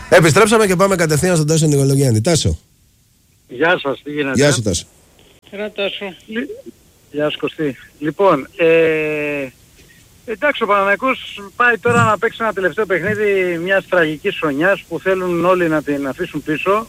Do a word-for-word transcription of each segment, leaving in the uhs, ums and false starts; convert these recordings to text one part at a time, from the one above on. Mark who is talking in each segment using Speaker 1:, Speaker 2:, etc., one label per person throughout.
Speaker 1: Επιστρέψαμε και πάμε κατευθείαν στον Τάσο Νικολογιάννη. Τάσο.
Speaker 2: Γεια σας, τι γίνεται?
Speaker 1: Γεια σου Τάσο.
Speaker 3: Γεια Τάσο.
Speaker 2: Γεια σου Κωστή. Λοιπόν, ε, εντάξει, ο Παναθηναϊκός πάει τώρα να παίξει ένα τελευταίο παιχνίδι μιας τραγικής χρονιάς που θέλουν όλοι να την αφήσουν πίσω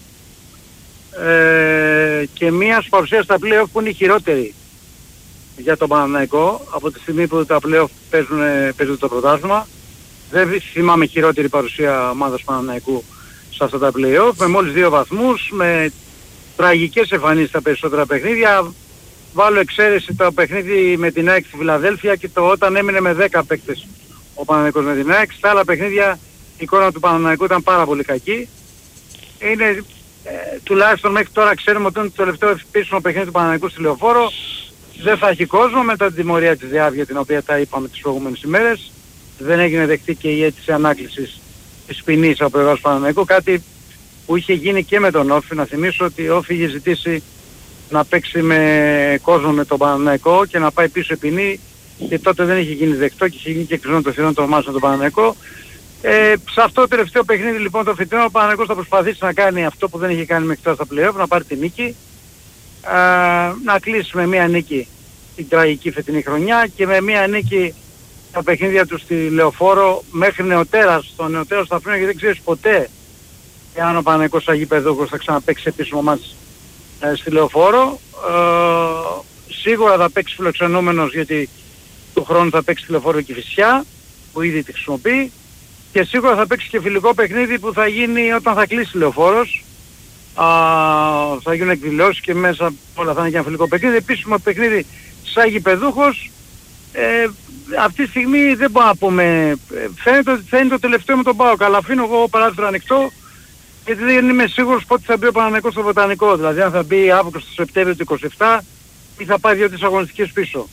Speaker 2: ε, και μιας παρουσίας στα play-off που είναι η χειρότερη για τον Παναθηναϊκό από τη στιγμή που τα play-off παίζουν, παίζουν το πρωτάθλημα. Δεν θυμάμαι χειρότερη παρουσία ομάδας Παναθηναϊκού σε αυτά τα play-off, με μόλις δύο βαθμούς, με τραγικές εμφανίσεις στα περισσότερα παιχνίδια. Βάλω εξαίρεση το παιχνίδι με την ΑΕΚ στη Φιλαδέλφια και το όταν έμεινε με δέκα παίκτες ο Παναθηναϊκός με την ΑΕΚ. Στα άλλα παιχνίδια η εικόνα του Παναθηναϊκού ήταν πάρα πολύ κακή. Είναι, ε, τουλάχιστον μέχρι τώρα ξέρουμε ότι είναι το τελευταίο επίσημο παιχνίδι του Παναθηναϊκού στη Λεωφόρο. Δεν θα έχει κόσμο μετά την τιμωρία της ΔΕΑΒ για την οποία τα είπαμε τις προηγούμενες ημέρες. Δεν έγινε δεκτή και η αίτηση ανάκλησης της ποινής από πλευράς του Παναθηναϊκού, κάτι που είχε γίνει και με τον Όφη. Να θυμίσω ότι ο Όφη είχε ζητήσει να παίξει με κόσμο με τον Παναθηναϊκό και να πάει πίσω η ποινή και τότε δεν είχε γίνει δεκτό και είχε γίνει και κλεισμένο το θηρόν το μάτς με τον Παναθηναϊκό. Ε, σε αυτό το τελευταίο παιχνίδι λοιπόν το φετινό ο Παναθηναϊκός θα προσπαθήσει να κάνει αυτό που δεν είχε κάνει μέχρι τώρα στα play-off, να πάρει τη νίκη, α, να κλείσει με μία νίκη την τραγική φετινή χρονιά και με μία νίκη τα παιχνίδια του στη Λεωφόρο μέχρι νεοτέρας. Το νεοτέρας θα αφήνω γιατί δεν ξέρεις ποτέ εάν ο Παναθηναϊκός αγίπεδούχος θα ξαναπαίξει επίσημο μάτς ε, στη Λεωφόρο. Ε, σίγουρα θα παίξει φιλοξενούμενος γιατί του χρόνου θα παίξει στη Λεωφόρο και Κηφισιά που ήδη τη χρησιμοποιεί και σίγουρα θα παίξει και φιλικό παιχνίδι που θα γίνει όταν θα κλείσει η Λεωφόρος. Α, θα γίνουν εκδηλώσεις και μέσα όλα θα είναι και ένα φιλικό παιχνίδι. Επίσημο παιχνίδι σαν γηπεδούχος. Ε, αυτή τη στιγμή δεν μπορώ να πούμε, φαίνεται ότι θα είναι το τελευταίο με τον ΠΑΟΚ, αλλά αφήνω εγώ παράθυρο ανοιχτό γιατί δεν είμαι σίγουρος πότε θα μπει ο Παναθηναϊκός στο Βοτανικό, δηλαδή αν θα μπει Αύγουστο στο Σεπτέμβριο του είκοσι επτά ή θα πάει δύο-τρεις αγωνιστικές πίσω.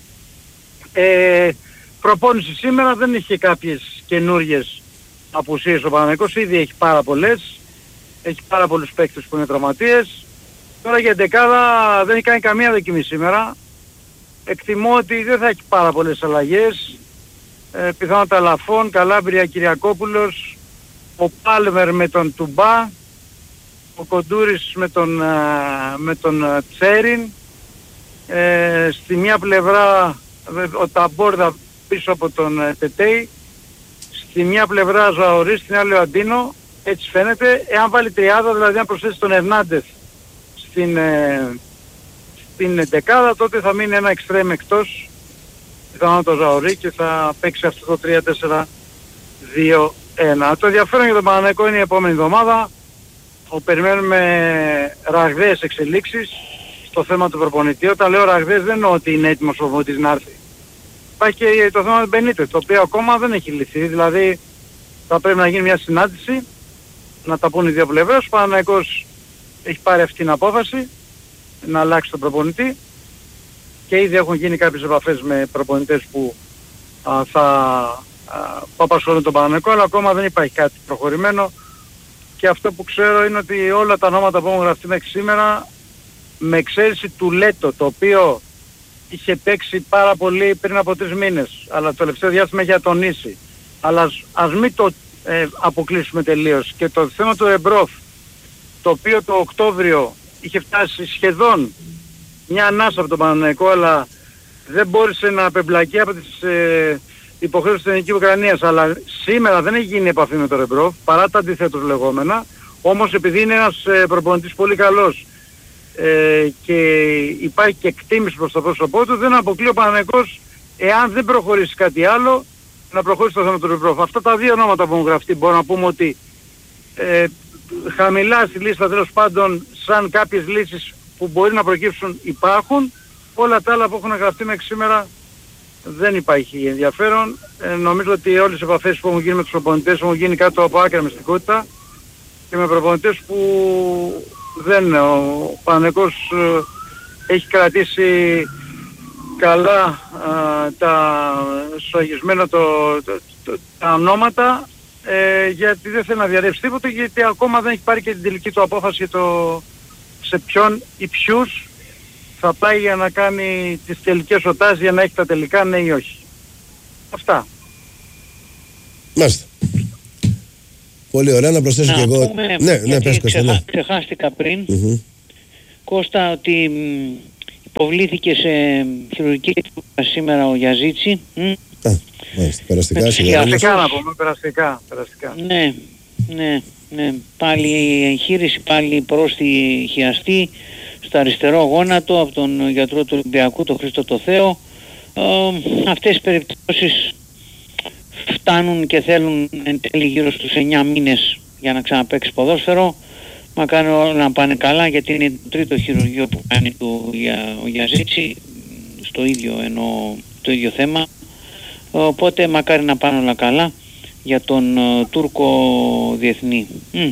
Speaker 2: Ε, προπόνηση σήμερα δεν είχε κάποιες καινούργιες απουσίες ο Παναθηναϊκός, ήδη έχει πάρα πολλές, έχει πάρα πολλούς παίκτες που είναι τραυματίες. Τώρα για δεκάδα δεν έχει κάνει καμία δοκιμή σήμερα. Εκτιμώ ότι δεν θα έχει πάρα πολλές αλλαγές. Ε, πιθανότατα Λαφών, Καλάμπρια, Κυριακόπουλος, ο Πάλμερ με τον Τουμπά, ο Κοντούρης με τον, με τον Τσέριν. Ε, στη μια πλευρά ο Ταμπόρδα πίσω από τον Τετέι. Στη μια πλευρά Ζαωρή, στην άλλη ο Αντίνο. Έτσι φαίνεται. Εάν βάλει τριάδα, δηλαδή αν προσθέσει τον Ερνάντεθ στην... Ε, στην δεκάδα, τότε θα μείνει ένα εξτρέμ εκτός, πιθανόν το Ζαωρί και θα παίξει αυτό το τρία τέσσερα δύο ένα. Το ενδιαφέρον για τον Παναθηναϊκό είναι η επόμενη εβδομάδα, όπου περιμένουμε ραγδαίες εξελίξεις στο θέμα του προπονητή. Όταν λέω ραγδαίες δεν εννοώ ότι είναι έτοιμος ο προπονητής να έρθει. Υπάρχει και το θέμα του Μπενίτε, το οποίο ακόμα δεν έχει λυθεί, δηλαδή θα πρέπει να γίνει μια συνάντηση, να τα πούν οι δύο πλευρές. Ο Παναθηναϊκός έχει πάρει αυτή την απόφαση να αλλάξει τον προπονητή και ήδη έχουν γίνει κάποιες επαφές με προπονητές που α, θα α, απασχολούν τον Παναθηναϊκό, αλλά ακόμα δεν υπάρχει κάτι προχωρημένο και αυτό που ξέρω είναι ότι όλα τα ονόματα που έχουν γραφτεί μέχρι σήμερα, με εξαίρεση του Λέτο, το οποίο είχε παίξει πάρα πολύ πριν από τρεις μήνες, αλλά το τελευταίο διάστημα έχει ατονίσει, αλλά ας, ας μην το ε, αποκλείσουμε τελείως, και το θέμα του Εμπρόφ, το οποίο το Οκτώβριο είχε φτάσει σχεδόν μια ανάσα από τον Παναθηναϊκό, αλλά δεν μπόρεσε να απεμπλακεί από τις ε, υποχρέωσεις της Εθνικής Ουκρανίας, αλλά σήμερα δεν έχει γίνει επαφή με τον Ρεμπρόφ, παρά τα αντιθέτως λεγόμενα. Όμως επειδή είναι ένας ε, προπονητής πολύ καλός ε, και υπάρχει και εκτίμηση προς το πρόσωπό του, δεν αποκλεί ο Παναθηναϊκός, εάν δεν προχωρήσει κάτι άλλο, να προχωρήσει το θέμα του Ρεμπρόφ. Αυτά τα δύο ονόματα που έχουν γραφτεί μπορούμε να πούμε ότι ε, χαμηλά στη λίστα τέλος πάντων, σαν κάποιες λύσεις που μπορεί να προκύψουν υπάρχουν. Όλα τα άλλα που έχουν γραφτεί μέχρι σήμερα δεν υπάρχει ενδιαφέρον. Ε, νομίζω ότι όλες οι επαφές που έχουν γίνει με τους προπονητές έχουν γίνει κάτω από άκρα μυστικότητα και με προπονητές που δεν... Ο Παναθηναϊκός ε, έχει κρατήσει καλά ε, τα σφραγισμένα το, το, το, τα ονόματα, ε, γιατί δεν θέλει να διαρρεύσει τίποτα, γιατί ακόμα δεν έχει πάρει και την τελική του απόφαση για το σε ποιον ή ποιους θα πάει για να κάνει τις τελικές οτάσεις, για να έχει τα τελικά ναι ή όχι. Αυτά.
Speaker 1: Μάλιστα. Πολύ ωραία, να προσθέσω κι εγώ.
Speaker 3: Πούμε,
Speaker 1: ναι, ναι, πες Κώστα, ναι.
Speaker 3: Ξεχάστηκα πριν,
Speaker 1: Mm-hmm.
Speaker 3: Κώστα, ότι υποβλήθηκε σε χειρουργική σήμερα ο Γιαζίτσι.
Speaker 1: Α, μάλιστα, περαστικά,
Speaker 2: περαστικά να πούμε, περαστικά, περαστικά.
Speaker 3: Ναι, ναι, ναι. Πάλι η εγχείρηση, πάλι προστιχιαστή στο αριστερό γόνατο από τον γιατρό του Ολυμπιακού, τον Χρήστο το Θέο. Ε, αυτές οι περιπτώσεις φτάνουν και θέλουν εν τέλει γύρω στους εννιά μήνες για να ξαναπαίξει ποδόσφαιρο. Μακάρι όλα να πάνε καλά, γιατί είναι το τρίτο χειρουργείο που κάνει του, για, ο Γιαζίτσι στο ίδιο, ενώ, το ίδιο θέμα. Οπότε μακάρι να πάνε όλα καλά για τον uh, Τούρκο διεθνή. Mm.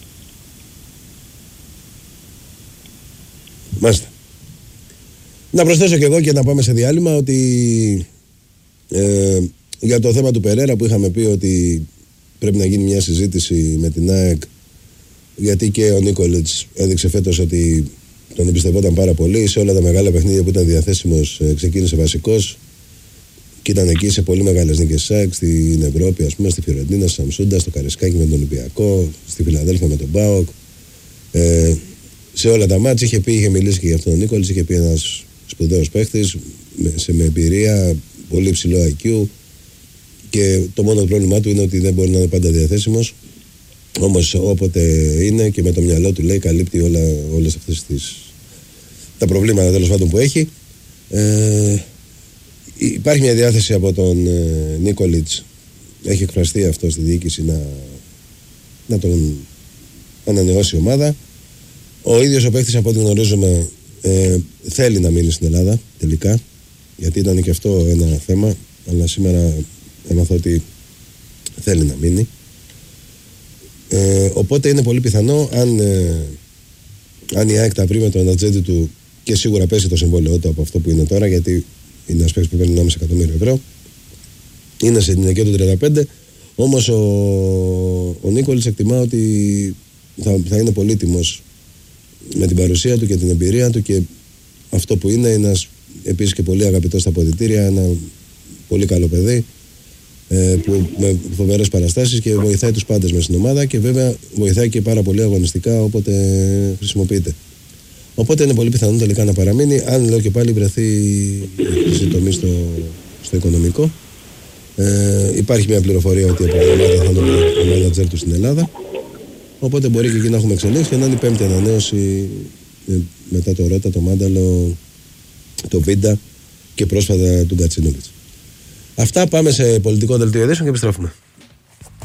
Speaker 1: Μάλιστα. Να προσθέσω και εγώ και να πάμε σε διάλειμμα ότι ε, για το θέμα του Περέρα που είχαμε πει ότι πρέπει να γίνει μια συζήτηση με την ΑΕΚ, γιατί και ο Νίκολιτς έδειξε φέτος ότι τον εμπιστευόταν πάρα πολύ σε όλα τα μεγάλα παιχνίδια που ήταν διαθέσιμος, ξεκίνησε βασικός και ήταν εκεί σε πολύ μεγάλες νίκες ΣΑΚ, στην Ευρώπη, ας πούμε, στη Φιωρεντίνα, στη Σαμσούντα, στο Καρεσκάκι με τον Ολυμπιακό, στη Φιλαδέλφια με τον ΠΑΟΚ. Ε, σε όλα τα μάτς είχε πει, είχε μιλήσει και για αυτόν τον Νίκολιτς, είχε πει ένας σπουδαίος παίχτης με, με εμπειρία, πολύ ψηλό άι κιου, και το μόνο πρόβλημά του είναι ότι δεν μπορεί να είναι πάντα διαθέσιμος. Όμως όποτε είναι και με το μυαλό του, λέει, καλύπτει όλα, όλες αυτές τις, τα προβλήματα τέλος πάντων που έχει. Ε, υπάρχει μια διάθεση από τον ε, Νίκολιτς, έχει εκφραστεί αυτό στη διοίκηση, να, να τον ανανεώσει η ομάδα. Ο ίδιος ο παίκτης, από ό,τι γνωρίζουμε, ε, θέλει να μείνει στην Ελλάδα τελικά, γιατί ήταν και αυτό ένα θέμα, αλλά σήμερα έμαθα ότι θέλει να μείνει. Ε, οπότε είναι πολύ πιθανό, αν, ε, αν η ΑΕΚ τα βρει με τον ατζέντη του, και σίγουρα πέσει το συμβόλαιό του από αυτό που είναι τώρα, γιατί είναι ένας παίκτης που παίρνει ενάμιση εκατομμύριο ευρώ, είναι σε την ηλικία του τριάντα πέντε. Όμως ο, ο Νίκολιτς εκτιμά ότι θα, θα είναι πολύτιμος με την παρουσία του και την εμπειρία του, και αυτό που είναι, είναι ένας επίσης και πολύ αγαπητός στα αποδυτήρια, ένα πολύ καλό παιδί, που με φοβερές παραστάσεις, και βοηθάει τους πάντες μες στην ομάδα, και βέβαια βοηθάει και πάρα πολύ αγωνιστικά όποτε χρησιμοποιείται. Οπότε είναι πολύ πιθανό τελικά να παραμείνει, αν, λέω και πάλι, βρεθεί η τομή στο, στο οικονομικό. Ε, υπάρχει μια πληροφορία ότι από εβδομάδα θα είναι ο μάνατζερ του στην Ελλάδα, οπότε μπορεί και εκεί να έχουμε εξελίξει και να είναι η πέμπτη ανανέωση ε, μετά το Ρώτα, το Μάνταλο, το Βίντα και πρόσφατα του Γκατσίνοβιτς. Αυτά, πάμε σε πολιτικό δελτίο ειδήσεων και επιστρέφουμε.